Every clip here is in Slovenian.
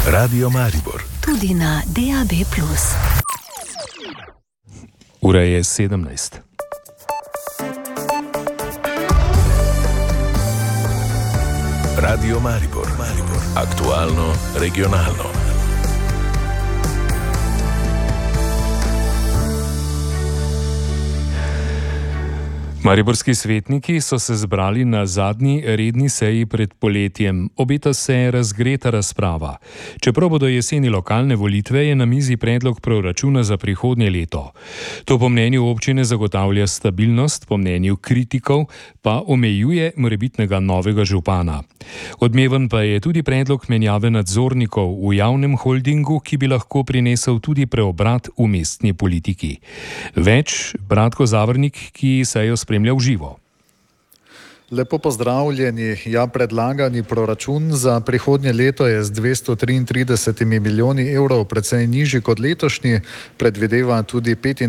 Radio Maribor. Tudi na DAB+. Ura je 17. Radio Maribor. Aktualno, regionalno. Mariborski svetniki so se zbrali na zadnji redni seji pred poletjem. Obeta se razgreta razprava. Čeprav bodo jeseni lokalne volitve, je na mizi predlog proračuna za prihodnje leto. To po mnenju občine zagotavlja stabilnost, po mnenju kritikov pa omejuje morebitnega novega župana. Odmeven pa je tudi predlog menjave nadzornikov v javnem holdingu, ki bi lahko prinesel tudi preobrat v mestni politiki. Več Bratko Zavrnik, ki sejo spremlja v živo. Lepo pozdravljeni. Predlagani proračun za prihodnje leto je z 233 milijoni evrov precej nižji kot letošnji, predvideva tudi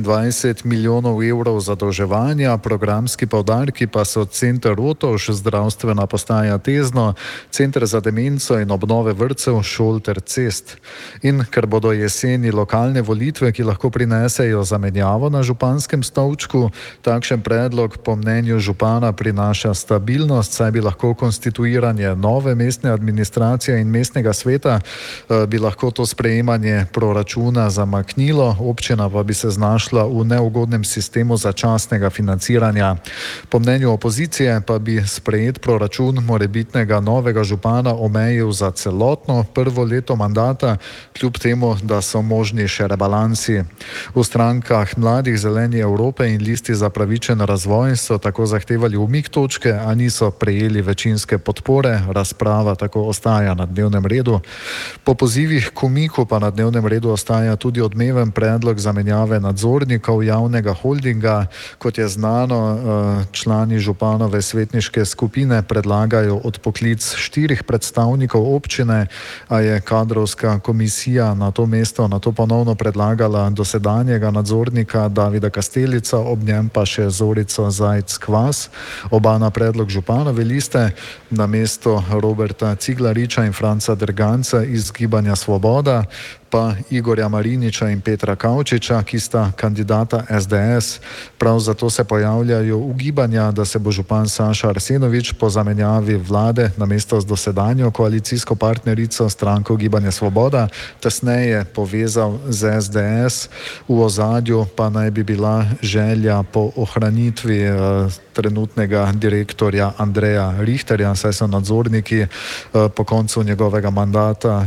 25 milijonov evrov zadolževanja, programski poudarki pa so Center Rotovž, zdravstvena postaja Tezno, Center za demenco in obnove vrtcev, šol ter cest. In ker bodo jeseni lokalne volitve, ki lahko prinesejo zamenjavo na županskem stolčku, takšen predlog po mnenju župana prinaša stabilnost, saj bi lahko konstituiranje nove mestne administracije in mestnega sveta bi lahko to sprejemanje proračuna zamaknilo, občina pa bi se znašla v neugodnem sistemu začasnega financiranja. Po mnenju opozicije pa bi sprejet proračun morebitnega novega župana omejil za celotno prvo leto mandata, kljub temu, da so možni še rebalansi. V strankah Mladih, Zeleni Evrope in Listi za pravičen razvoj so tako zahtevali umik točke, a niso prejeli večinske podpore. Razprava tako ostaja na dnevnem redu. Po pozivih k umiku pa na dnevnem redu ostaja tudi odmeven predlog zamenjave nadzornikov javnega holdinga. Kot je znano, člani županove svetniške skupine predlagajo odpoklic 4 predstavnikov občine, a je kadrovska komisija na to mesto nato ponovno predlagala dosedanjega nadzornika Davida Kastelica, ob njem pa še Zorico Zajc-Kvas. Oba na predlog županove liste, namesto Roberta Ciglariča in Franca Derganca iz Gibanja Svoboda, pa Igorja Mariniča in Petra Kavčiča, ki sta kandidata SDS. Prav zato se pojavljajo ugibanja, da se bo župan Saša Arsenovič po zamenjavi vlade namesto z dosedanjo koalicijsko partnerico stranko Gibanje Svoboda tesneje povezal z SDS. V ozadju pa naj bi bila želja po ohranitvi trenutnega direktorja Andreja Richterja, saj so nadzorniki po koncu njegovega mandata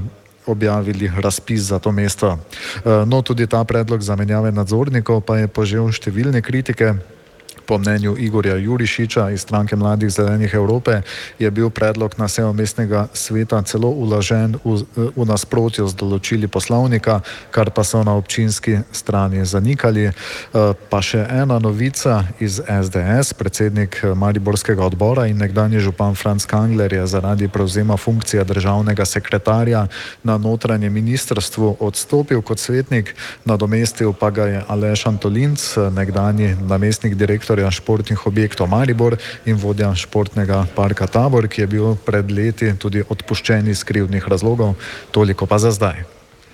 objavili razpis za to mesto. No, tudi ta predlog zamenjave nadzornikov pa je požel številne kritike. Po mnenju Igorja Jurišiča iz stranke Mladih Zelenih Evrope je bil predlog na sejo mestnega sveta celo vložen v nasprotju z določili poslovnika, kar pa so na občinski strani zanikali. Pa še ena novica iz SDS. Predsednik Mariborskega odbora in nekdanji župan Franc Kangler je zaradi prevzema funkcije državnega sekretarja na notranjem ministrstvu odstopil kot svetnik, nadomestil pa ga je Aleš Antolinc, nekdanji namestnik direktorja športnih objektov Maribor in vodja športnega parka Tabor, ki je bil pred leti tudi odpuščen iz krivdnih razlogov. Toliko pa za zdaj.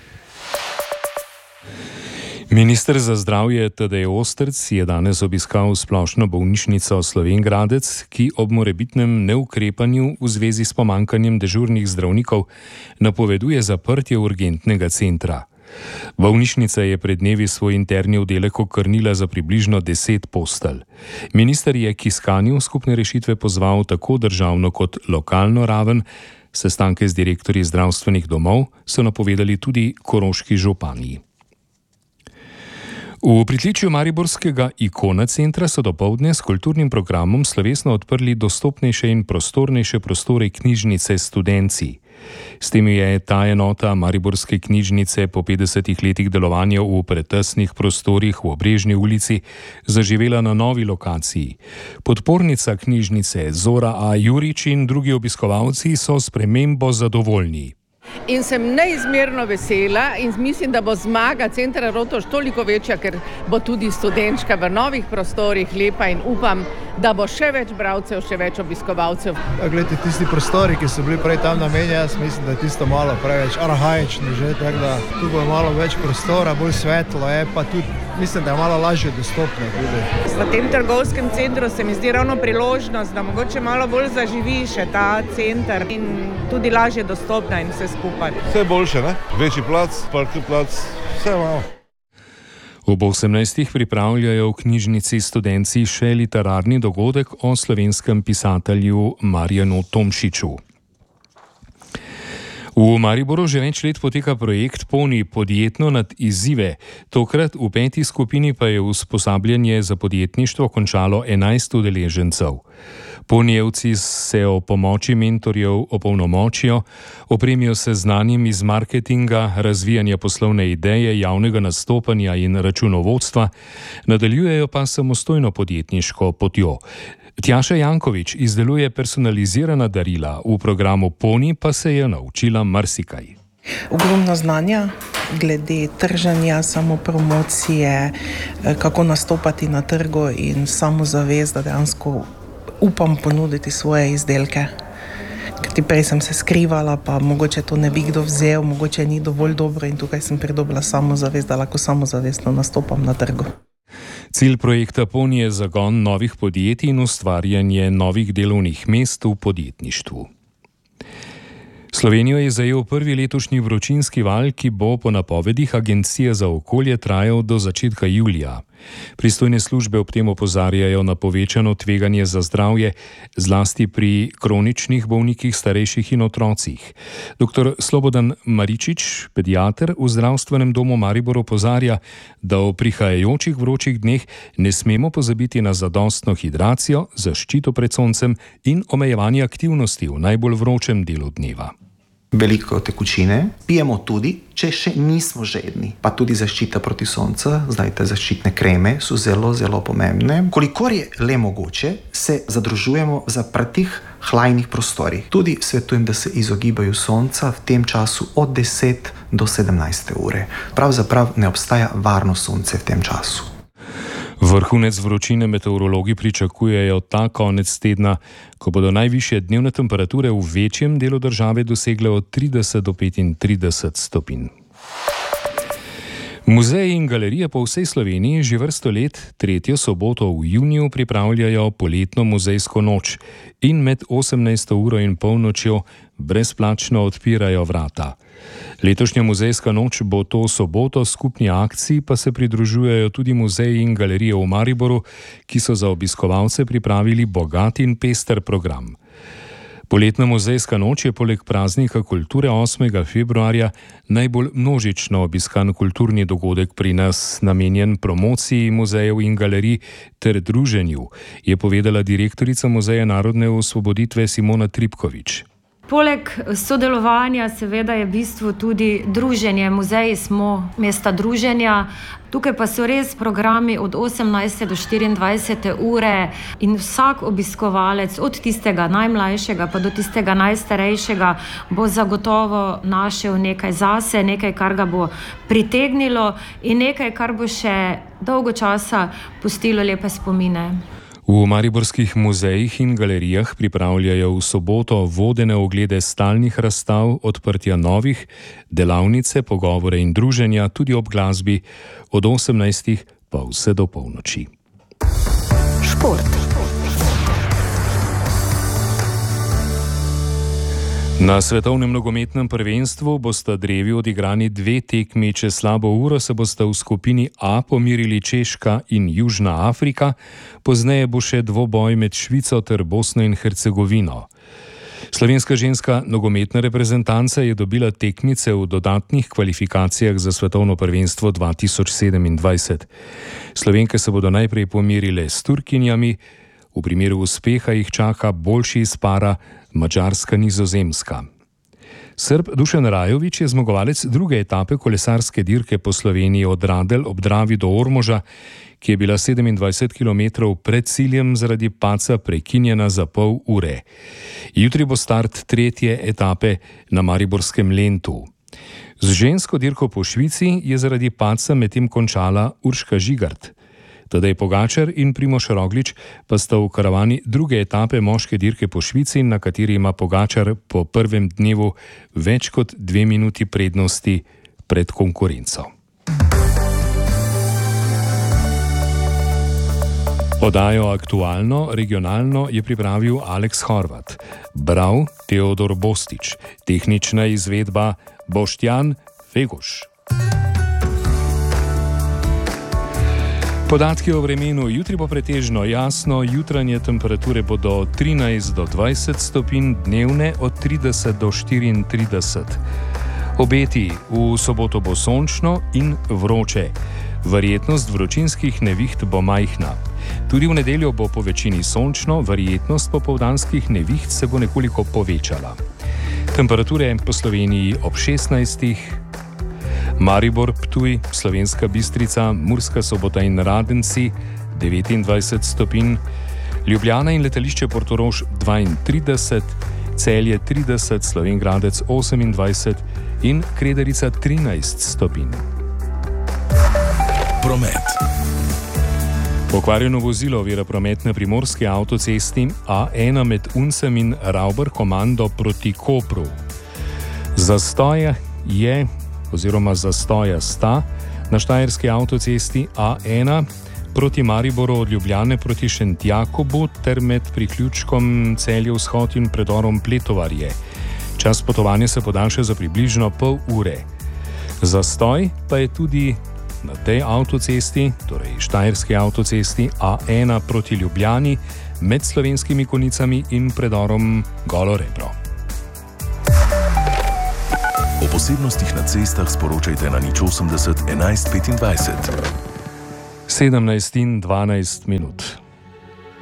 Minister za zdravje Tadej Ostrc je danes obiskal splošno bolnišnico Slovenj Gradec, ki ob morebitnem neukrepanju v zvezi s pomanjkanjem dežurnih zdravnikov napoveduje zaprtje urgentnega centra. Bolnišnica je pred dnevi svoj interni oddelek okrnila za približno 10 postelj. Minister je k iskanju skupne rešitve pozval tako državno kot lokalno raven. Sestanke z direktorji zdravstvenih domov so napovedali tudi koroški župani. V pritličju mariborskega Ikona centra so dopoldne s kulturnim programom slovesno odprli dostopnejše in prostornejše prostore knjižnice Studenci. S tem je ta enota mariborske knjižnice po 50 letih delovanja v pretesnih prostorih v Obrežni ulici zaživela na novi lokaciji. Podpornica knjižnice Zora A. Jurič in drugi obiskovalci so s spremembo zadovoljni. In sem neizmerno vesela in mislim, da bo zmaga centra Rotovž toliko večja, ker bo tudi Studenčka v novih prostorih lepa in upam, da bo še več bralcev, še več obiskovalcev. Glejte, tisti prostori, ki so bili prej tam namenjeni, jaz mislim, da je tisto malo preveč arhaični že, tako da tu bo malo več prostora, bolj svetlo je, pa tudi mislim, da je malo lažje dostopno tudi. V tem trgovskem centru se mi zdi ravno priložnost, da mogoče malo bolj zaživi še ta center in tudi lažje dostopna in vse skupaj. Vse boljše, ne? Večji plac, parkir plac, vse malo. Ob 18. pripravljajo v knjižnici Studenci še literarni dogodek o slovenskem pisatelju Marjanu Tomšiču. V Mariboru že več let poteka projekt Poni podjetno nad izzive. Tokrat v 5. skupini pa je usposabljanje za podjetništvo končalo 11 udeležencev. Ponijevci se o pomoči mentorjev opolnomočijo, opremijo se znanjem iz marketinga, razvijanja poslovne ideje, javnega nastopanja in računovodstva, nadaljujejo pa samostojno podjetniško potjo. Tjaša Janković izdeluje personalizirana darila, v programu Poni pa se je naučila marsikaj. Ogromno znanja glede trženja, samopromocije, kako nastopati na trgu in samozavest, da dejansko upam ponuditi svoje izdelke. Ker prej sem se skrivala, pa mogoče to ne bi kdo vzel, mogoče ni dovolj dobro in tukaj sem pridobila samozavest, da lahko samozavestno nastopam na trgu. Cilj projekta Poni je zagon novih podjetij in ustvarjanje novih delovnih mest v podjetništvu. Slovenijo je zajel prvi letošnji vročinski val, ki bo po napovedih Agencije za okolje trajal do začetka julija. Pristojne službe ob tem opozarjajo na povečano tveganje za zdravje, zlasti pri kroničnih bolnikih, starejših in otrocih. Dr. Slobodan Maričič, pediater v zdravstvenem domu Maribor, opozarja, da v prihajajočih vročih dneh ne smemo pozabiti na zadostno hidracijo, zaščito pred soncem in omejevanje aktivnosti v najbolj vročem delu dneva. Veliko tekočine pijemo tudi, če še nismo žedni. Pa tudi zaščita proti soncu, zdaj te zaščitne kreme so zelo, zelo pomembne. Kolikor je le mogoče, se zadržujemo v zaprtih, hlajnih prostorih. Tudi svetujem, da se izogibajo sonca v tem času od 10 do 17 ure. Pravzaprav ne obstaja varno sonce v tem času. Vrhunec vročine meteorologi pričakujejo ta konec tedna, ko bodo najvišje dnevne temperature v večjem delu države dosegle od 30 do 35 stopinj. Muzeji in galerije po vsej Sloveniji že vrsto let, tretjo soboto v juniju, pripravljajo poletno muzejsko noč in med 18. uro in polnočjo brezplačno odpirajo vrata. Letošnja muzejska noč bo to soboto, skupni akciji pa se pridružujejo tudi muzeji in galerije v Mariboru, ki so za obiskovalce pripravili bogat in pester program. Poletna muzejska noč je poleg praznika kulture 8. februarja najbolj množično obiskan kulturni dogodek pri nas, namenjen promociji muzejev in galerij ter druženju, je povedala direktorica Muzeja narodne osvoboditve Simona Tripkovič. Poleg sodelovanja seveda je v bistvu tudi druženje. Muzeji smo mesta druženja, tukaj pa so res programi od 18. do 24. ure in vsak obiskovalec, od tistega najmlajšega pa do tistega najstarejšega, bo zagotovo našel nekaj zase, nekaj, kar ga bo pritegnilo in nekaj, kar bo še dolgo časa pustilo lepe spomine. V mariborskih muzejih in galerijah pripravljajo v soboto vodene oglede stalnih razstav, odprtja novih, delavnice, pogovore in druženja, tudi ob glasbi, od 18. pa vse do polnoči. Šport. Na svetovnem nogometnem prvenstvu bosta drevi odigrani 2 tekmi, čez slabo uro se bosta v skupini A pomirili Češka in Južna Afrika, pozneje bo še dvoboj med Švico ter Bosno in Hercegovino. Slovenska ženska nogometna reprezentanca je dobila tekmice v dodatnih kvalifikacijah za svetovno prvenstvo 2027. Slovenke se bodo najprej pomirile s Turkinjami, v primeru uspeha jih čaka boljši iz para Madžarska-Nizozemska. Srb Dušan Rajović je zmagovalec druge etape kolesarske dirke po Sloveniji od Radelj ob Dravi do Ormoža, ki je bila 27 km pred ciljem zaradi padca prekinjena za pol ure. Jutri bo start tretje etape na mariborskem Lentu. Z žensko dirko po Švici je zaradi padca medtem končala Urška Žigart. Tadej Pogačar in Primož Roglič pa sta v karavani druge etape moške dirke po Švici, na kateri ima Pogačar po prvem dnevu več kot 2 minuti prednosti pred konkurenco. Oddajo Aktualno regionalno je pripravil Aleks Horvat, bral Teodor Bostič, tehnična izvedba Boštjan Feguš. Podatki o vremenu: jutri bo pretežno jasno, jutranje temperature bodo od 13 do 20 stopinj, dnevne od 30 do 34. Obeti: v soboto bo sončno in vroče. Verjetnost vročinskih neviht bo majhna. Tudi v nedeljo bo po večini sončno, verjetnost popoldanskih neviht se bo nekoliko povečala. Temperature po Sloveniji ob 16. Maribor, Ptuj, Slovenska Bistrica, Murska Sobota in Radenci 29 stopinj, Ljubljana in letališče Portorož 32, Celje 30, Slovenj Gradec 28 in Kredarica 13 stopinj. Promet. Pokvarjeno vozilo ovira promet na primorski avtocesti A1 med Uncem in Rauber komando proti Kopru. Zastoja sta na štajerski avtocesti A1 proti Mariboru od Ljubljane proti Šentjakobu ter med priključkom Celje vzhod in predorom Pletovarje. Čas potovanja se podaljša za približno pol ure. Zastoj pa je tudi na tej avtocesti, torej štajerski avtocesti A1 proti Ljubljani med Slovenskimi Konjicami in predorom Golo Rebro. O posebnostih na cestah sporočajte na 080 11 25. 17 in 12 minut.